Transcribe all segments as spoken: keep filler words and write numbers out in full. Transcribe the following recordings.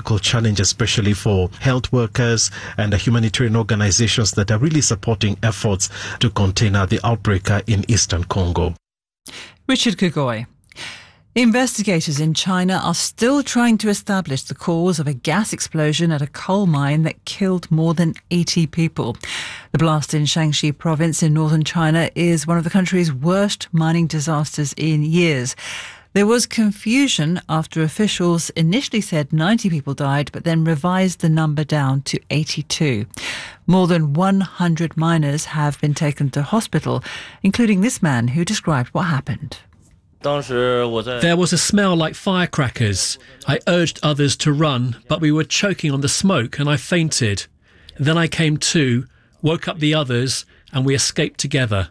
difficult challenge, especially for health workers and the humanitarian organizations that are really supporting efforts to contain the outbreak in eastern Congo. Richard Kugoy. Investigators in China are still trying to establish the cause of a gas explosion at a coal mine that killed more than eighty people. The blast in Shaanxi province in northern China is one of the country's worst mining disasters in years. There was confusion after officials initially said ninety people died, but then revised the number down to eighty-two. More than one hundred miners have been taken to hospital, including this man who described what happened. There was a smell like firecrackers. I urged others to run, but we were choking on the smoke and I fainted. Then I came to, woke up the others, and we escaped together.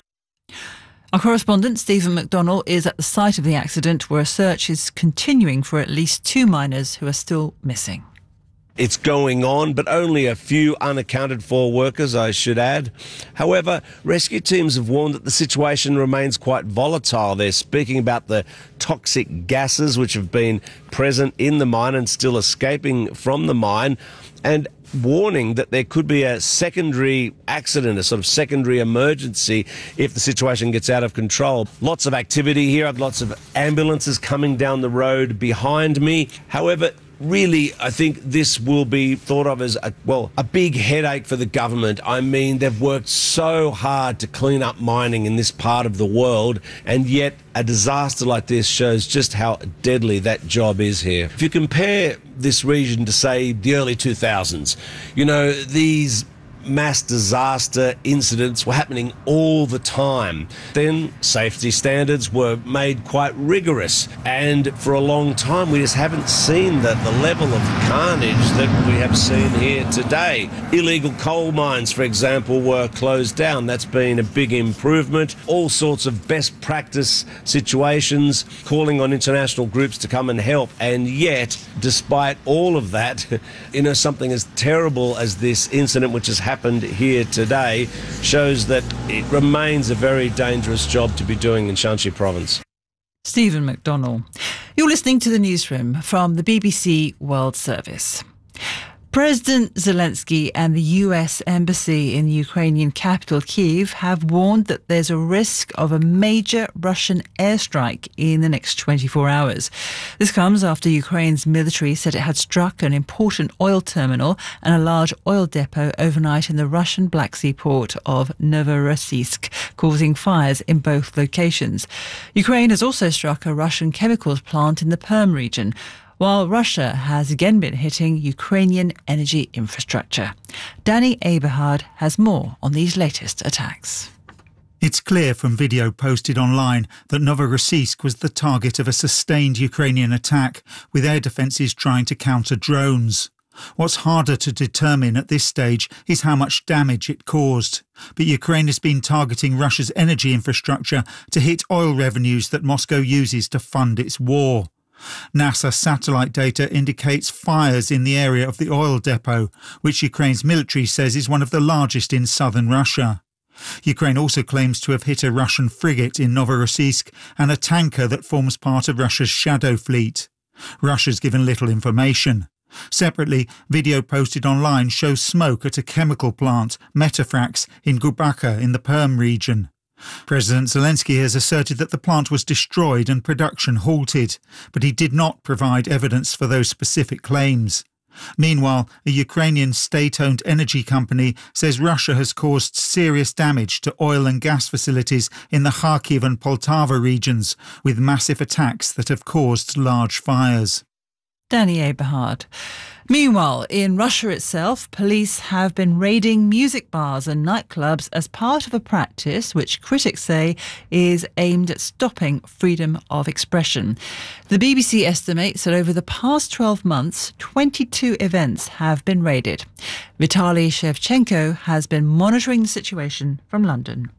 Our correspondent Stephen McDonnell is at the site of the accident, where a search is continuing for at least two miners who are still missing. It's going on, but only a few unaccounted for workers, I should add. However, rescue teams have warned that the situation remains quite volatile. They're speaking about the toxic gases which have been present in the mine and still escaping from the mine, and warning that there could be a secondary accident, a sort of secondary emergency if the situation gets out of control. Lots of activity here. I have lots of ambulances coming down the road behind me. However, really, I think this will be thought of as, a, well, a big headache for the government. I mean, they've worked so hard to clean up mining in this part of the world, and yet a disaster like this shows just how deadly that job is here. If you compare this region to, say, the early two thousands, you know, these mass disaster incidents were happening all the time. Then safety standards were made quite rigorous, and for a long time we just haven't seen the, the level of carnage that we have seen here today. Illegal coal mines, for example, were closed down. That's been a big improvement. All sorts of best practice situations, calling on international groups to come and help, and yet, despite all of that, you know, something as terrible as this incident which has happened here today shows that it remains a very dangerous job to be doing in Shaanxi province. Stephen McDonnell. You're listening to the newsroom from the B B C World Service. President Zelensky and the U S Embassy in the Ukrainian capital, Kyiv, have warned that there's a risk of a major Russian airstrike in the next twenty-four hours. This comes after Ukraine's military said it had struck an important oil terminal and a large oil depot overnight in the Russian Black Sea port of Novorossiysk, causing fires in both locations. Ukraine has also struck a Russian chemicals plant in the Perm region, while Russia has again been hitting Ukrainian energy infrastructure. Danny Eberhard has more on these latest attacks. It's clear from video posted online that Novorossiysk was the target of a sustained Ukrainian attack, with air defences trying to counter drones. What's harder to determine at this stage is how much damage it caused. But Ukraine has been targeting Russia's energy infrastructure to hit oil revenues that Moscow uses to fund its war. NASA satellite data indicates fires in the area of the oil depot, which Ukraine's military says is one of the largest in southern Russia. Ukraine also claims to have hit a Russian frigate in Novorossiysk and a tanker that forms part of Russia's Shadow Fleet. Russia's given little information. Separately, video posted online shows smoke at a chemical plant, Metafrax, in Gubaka in the Perm region. President Zelensky has asserted that the plant was destroyed and production halted, but he did not provide evidence for those specific claims. Meanwhile, a Ukrainian state-owned energy company says Russia has caused serious damage to oil and gas facilities in the Kharkiv and Poltava regions, with massive attacks that have caused large fires. Danny Eberhard. Meanwhile, in Russia itself, police have been raiding music bars and nightclubs as part of a practice which critics say is aimed at stopping freedom of expression. The B B C estimates that over the past twelve months, twenty-two events have been raided. Vitaly Shevchenko has been monitoring the situation from London.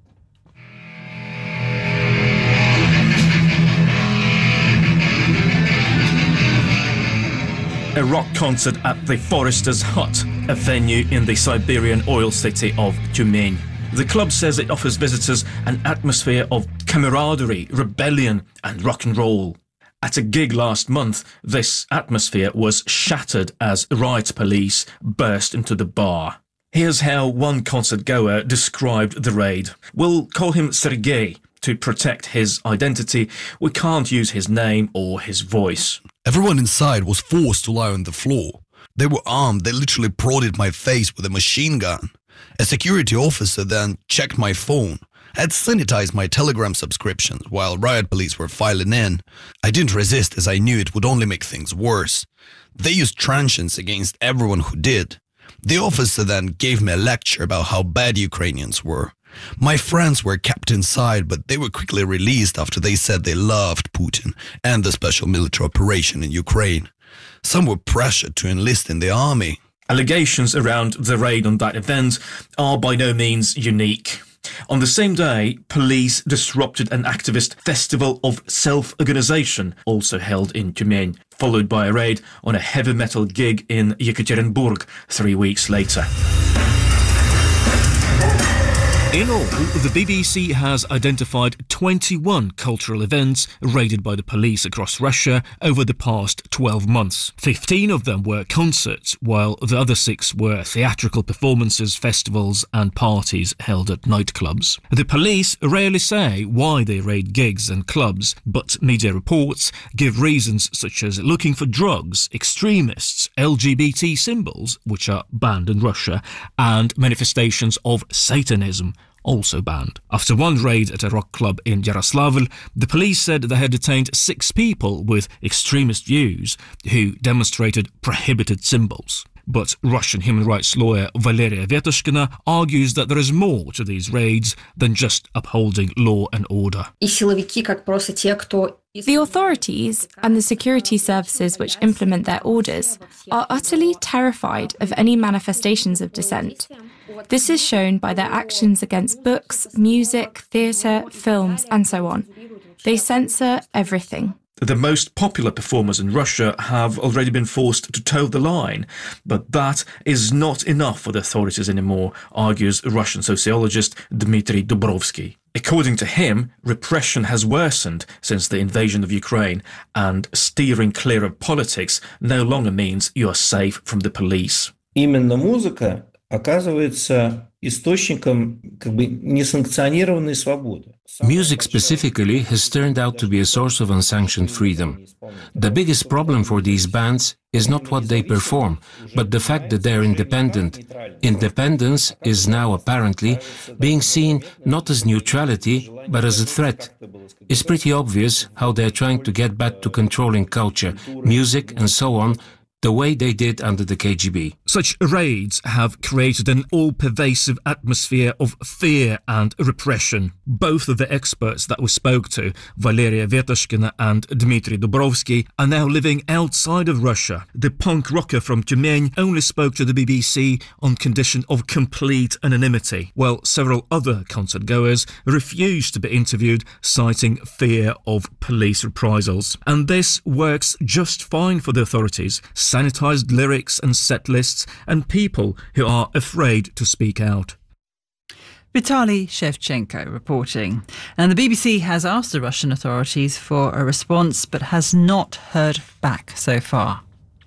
A rock concert at the Forester's Hut, a venue in the Siberian oil city of Tyumen. The club says it offers visitors an atmosphere of camaraderie, rebellion and rock and roll. At a gig last month, this atmosphere was shattered as riot police burst into the bar. Here's how one concert-goer described the raid. "We'll call him Sergei. To protect his identity, we can't use his name or his voice." Everyone inside was forced to lie on the floor. They were armed. They literally prodded my face with a machine gun. A security officer then checked my phone. I had sanitized my Telegram subscriptions while riot police were filing in. I didn't resist as I knew it would only make things worse. They used truncheons against everyone who did. The officer then gave me a lecture about how bad Ukrainians were. My friends were kept inside, but they were quickly released after they said they loved Putin and the special military operation in Ukraine. Some were pressured to enlist in the army. Allegations around the raid on that event are by no means unique. On the same day, police disrupted an activist festival of self-organization, also held in Tyumen, followed by a raid on a heavy metal gig in Yekaterinburg three weeks later. In all, the B B C has identified twenty-one cultural events raided by the police across Russia over the past twelve months. fifteen of them were concerts, while the other six were theatrical performances, festivals and parties held at nightclubs. The police rarely say why they raid gigs and clubs, but media reports give reasons such as looking for drugs, extremists, L G B T symbols, which are banned in Russia, and manifestations of Satanism, also banned. After one raid at a rock club in Yaroslavl, the police said they had detained six people with extremist views who demonstrated prohibited symbols. But Russian human rights lawyer Valeria Vetushkina argues that there is more to these raids than just upholding law and order. The authorities and the security services which implement their orders are utterly terrified of any manifestations of dissent. This is shown by their actions against books, music, theatre, films, and so on. They censor everything. The most popular performers in Russia have already been forced to toe the line, but that is not enough for the authorities anymore, argues Russian sociologist Dmitry Dubrovsky. According to him, repression has worsened since the invasion of Ukraine, and steering clear of politics no longer means you are safe from the police. Именно музыка оказывается источником как бы несанкционированной свободы. Music specifically has turned out to be a source of unsanctioned freedom. The biggest problem for these bands is not what they perform, but the fact that they're independent. Independence is now apparently being seen not as neutrality, but as a threat. It's pretty obvious how they're trying to get back to controlling culture, music and so on, the way they did under the K G B. Such raids have created an all-pervasive atmosphere of fear and repression. Both of the experts that we spoke to, Valeria Vetushkina and Dmitry Dubrovsky, are now living outside of Russia. The punk rocker from Tyumen only spoke to the B B C on condition of complete anonymity, while several other concert-goers refused to be interviewed, citing fear of police reprisals. And this works just fine for the authorities. Sanitized lyrics and set lists, and people who are afraid to speak out. Vitaly Shevchenko reporting. And the B B C has asked the Russian authorities for a response, but has not heard back so far.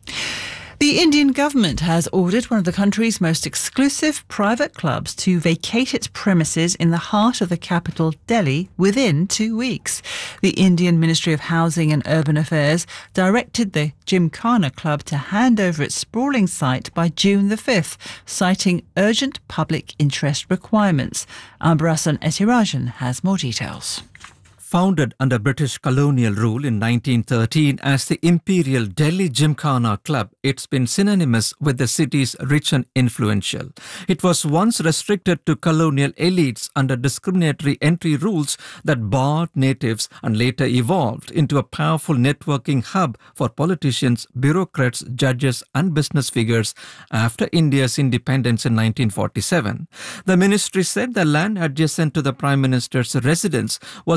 The Indian government has ordered one of the country's most exclusive private clubs to vacate its premises in the heart of the capital, Delhi, within two weeks. The Indian Ministry of Housing and Urban Affairs directed the Gymkhana Club to hand over its sprawling site by June the fifth, citing urgent public interest requirements. Ambarasan Etirajan has more details. Founded under British colonial rule in nineteen thirteen as the Imperial Delhi Gymkhana Club, it's been synonymous with the city's rich and influential. It was once restricted to colonial elites under discriminatory entry rules that barred natives and later evolved into a powerful networking hub for politicians, bureaucrats, judges and business figures after India's independence in nineteen forty-seven. The ministry said the land adjacent to the Prime Minister's residence was critical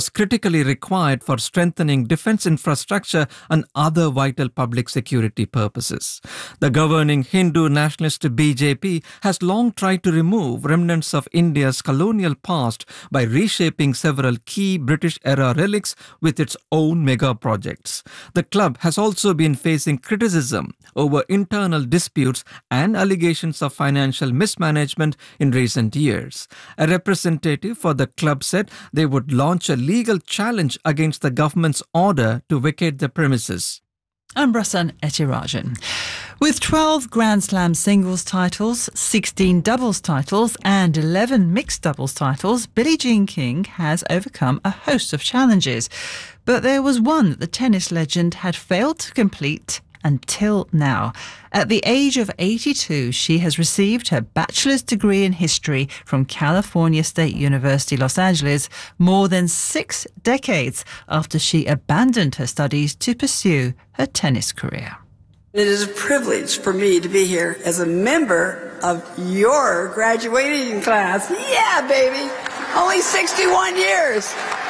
critically required for strengthening defense infrastructure and other vital public security purposes. The governing Hindu nationalist B J P has long tried to remove remnants of India's colonial past by reshaping several key British-era relics with its own mega projects. The club has also been facing criticism over internal disputes and allegations of financial mismanagement in recent years. A representative for the club said they would launch a legal challenge against the government's order to vacate the premises. I'm Prasanna Ethirajan. With twelve Grand Slam singles titles, sixteen doubles titles and eleven mixed doubles titles, Billie Jean King has overcome a host of challenges. But there was one that the tennis legend had failed to complete until now. At the age of eighty-two, she has received her bachelor's degree in history from California State University, Los Angeles, more than six decades after she abandoned her studies to pursue her tennis career. It is a privilege for me to be here as a member of your graduating class. Yeah, baby! Only sixty-one years!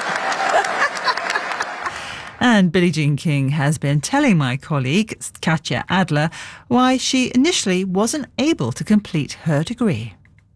And Billie Jean King has been telling my colleague, Katja Adler, why she initially wasn't able to complete her degree.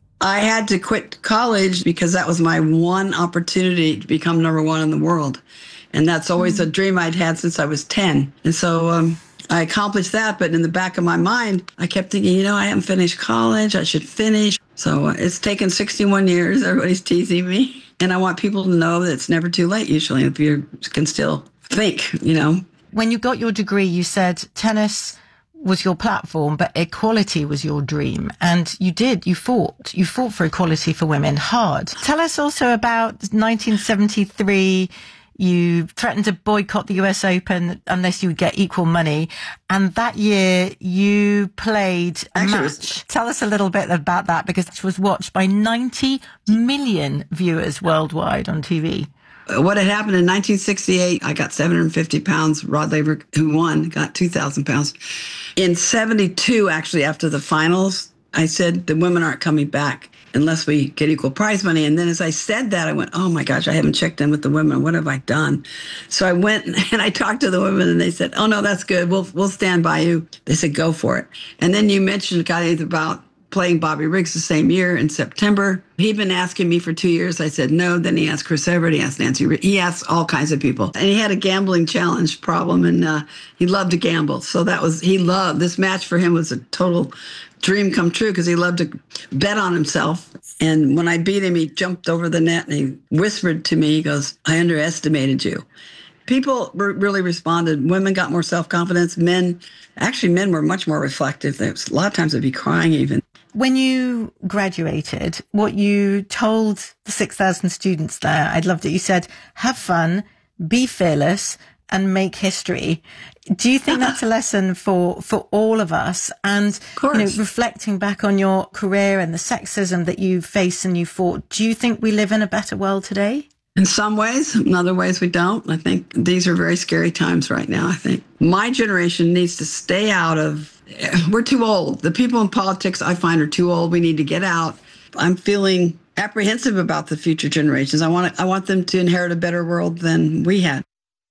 I had to quit college because that was my one opportunity to become number one in the world. And that's always mm. a dream I'd had since I was ten. And so um, I accomplished that. But in the back of my mind, I kept thinking, you know, I haven't finished college. I should finish. So uh, it's taken sixty-one years. Everybody's teasing me. And I want people to know that it's never too late, usually, if you can still think, you know. When you got your degree, you said tennis was your platform, but equality was your dream. And you did, you fought. You fought for equality for women hard. Tell us also about nineteen seventy-three. You threatened to boycott the U S Open unless you would get equal money. And that year you played a Actually, match. Tell us a little bit about that, because it was watched by ninety million viewers worldwide on T V. What had happened in nineteen sixty-eight, I got seven hundred fifty pounds. Rod Laver, who won, got two thousand pounds. In seventy-two, actually, after the finals, I said, the women aren't coming back unless we get equal prize money. And then as I said that, I went, oh my gosh, I haven't checked in with the women. What have I done? So I went and I talked to the women and they said, oh no, that's good. We'll we'll stand by you. They said, go for it. And then you mentioned, Katja, about playing Bobby Riggs the same year in September. He'd been asking me for two years. I said no. Then he asked Chris Evert. He asked Nancy. He asked all kinds of people. And he had a gambling challenge problem, and uh, he loved to gamble. So that was, he loved, this match for him was a total dream come true because he loved to bet on himself. And when I beat him, he jumped over the net and he whispered to me, he goes, I underestimated you. People re- really responded. Women got more self-confidence. Men, actually men were much more reflective. There was, a lot of times they'd be crying even. When you graduated, what you told the six thousand students there, I'd loved it. You said, have fun, be fearless, and make history. Do you think that's a lesson for, for all of us? And you know, reflecting back on your career and the sexism that you faced and you fought, do you think we live in a better world today? In some ways, in other ways we don't. I think these are very scary times right now, I think. My generation needs to stay out of, we're too old. The people in politics I find are too old. We need to get out. I'm feeling apprehensive about the future generations. I want I want them to inherit a better world than we had.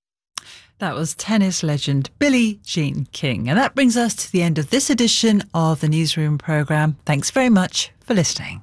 That was tennis legend Billie Jean King. And that brings us to the end of this edition of the Newsroom programme. Thanks very much for listening.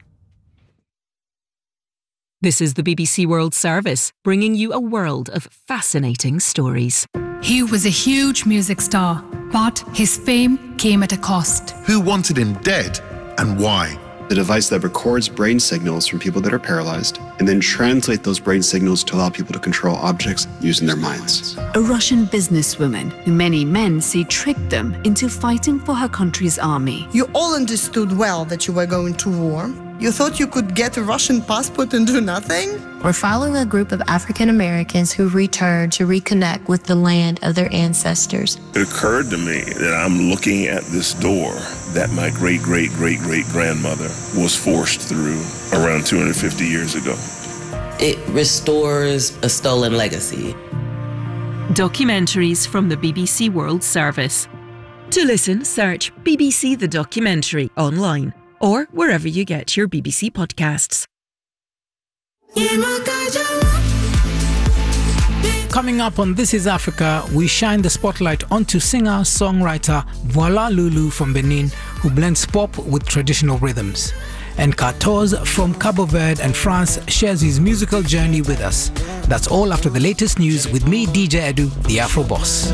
This is the B B C World Service, bringing you a world of fascinating stories. He was a huge music star, but his fame came at a cost. Who wanted him dead and why? The device that records brain signals from people that are paralyzed and then translate those brain signals to allow people to control objects using their minds. A Russian businesswoman who many men see tricked them into fighting for her country's army. You all understood well that you were going to war. You thought you could get a Russian passport and do nothing? We're following a group of African Americans who returned to reconnect with the land of their ancestors. It occurred to me that I'm looking at this door that my great, great, great, great grandmother was forced through around two hundred fifty years ago. It restores a stolen legacy. Documentaries from the B B C World Service. To listen, search B B C The Documentary online or wherever you get your B B C podcasts. Coming up on This Is Africa, we shine the spotlight onto singer-songwriter Voila Lulu from Benin, who blends pop with traditional rhythms. And Cartoz from Cabo Verde and France shares his musical journey with us. That's all after the latest news with me, D J Edu, the Afro Boss.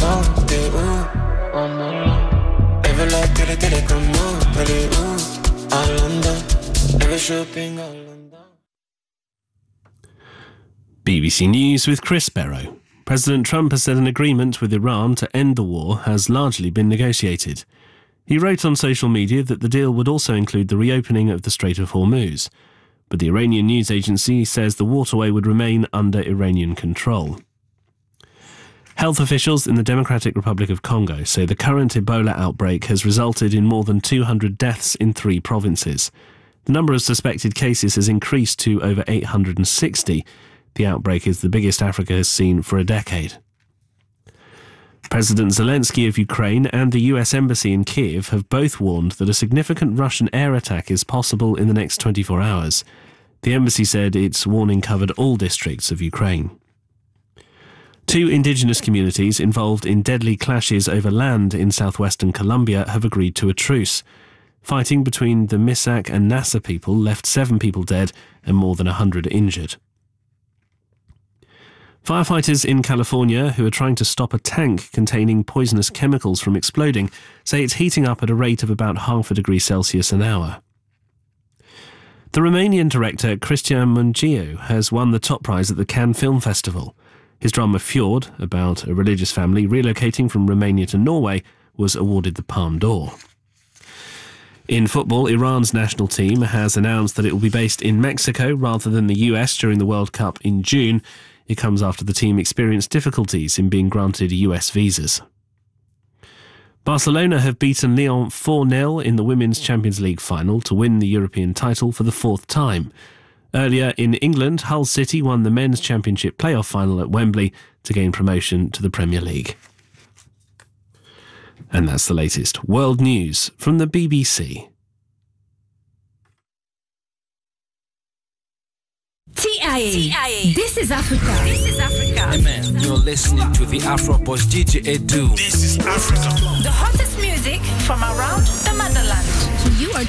B B C News with Chris Barrow. President Trump has said an agreement with Iran to end the war has largely been negotiated. He wrote on social media that the deal would also include the reopening of the Strait of Hormuz. But the Iranian news agency says the waterway would remain under Iranian control. Health officials in the Democratic Republic of Congo say the current Ebola outbreak has resulted in more than two hundred deaths in three provinces. The number of suspected cases has increased to over eight hundred sixty. The outbreak is the biggest Africa has seen for a decade. President Zelensky of Ukraine and the U S Embassy in Kiev have both warned that a significant Russian air attack is possible in the next twenty-four hours. The embassy said its warning covered all districts of Ukraine. Two indigenous communities involved in deadly clashes over land in southwestern Colombia have agreed to a truce. Fighting between the Misak and Nasa people left seven people dead and more than one hundred injured. Firefighters in California, who are trying to stop a tank containing poisonous chemicals from exploding, say it's heating up at a rate of about half a degree Celsius an hour. The Romanian director Cristian Mungiu has won the top prize at the Cannes Film Festival. His drama Fjord, about a religious family relocating from Romania to Norway, was awarded the Palme d'Or. In football, Iran's national team has announced that it will be based in Mexico rather than the U S during the World Cup in June. It comes after the team experienced difficulties in being granted U S visas. Barcelona have beaten Lyon four nil in the Women's Champions League final to win the European title for the fourth time. Earlier in England, Hull City won the Men's Championship playoff final at Wembley to gain promotion to the Premier League. And that's the latest world news from the B B C. T I A. T I A. This is Africa. This is Africa. Hey man, you're listening to the Afro Boss D J Edu. This is Africa. The hottest music from around the motherland. You are